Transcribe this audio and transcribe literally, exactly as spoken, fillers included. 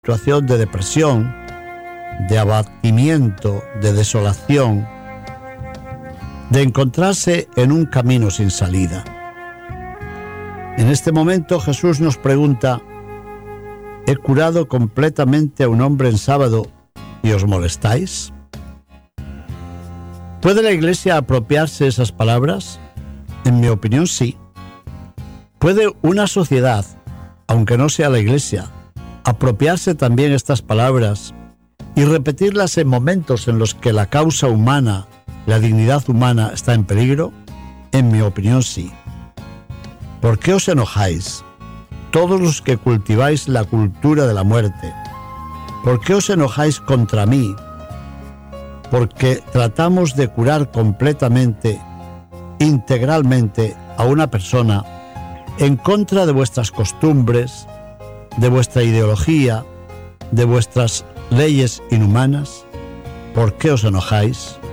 situación de depresión, de abatimiento, de desolación, de encontrarse en un camino sin salida. En este momento Jesús nos pregunta: ¿he curado completamente a un hombre en sábado y os molestáis? ¿Puede la Iglesia apropiarse esas palabras? En mi opinión, sí. ¿Puede una sociedad, aunque no sea la Iglesia, apropiarse también estas palabras y repetirlas en momentos en los que la causa humana, la dignidad humana está en peligro? En mi opinión, sí. ¿Por qué os enojáis, todos los que cultiváis la cultura de la muerte? ¿Por qué os enojáis contra mí? Porque tratamos de curar completamente, integralmente a una persona en contra de vuestras costumbres, de vuestra ideología, de vuestras leyes inhumanas. ¿Por qué os enojáis?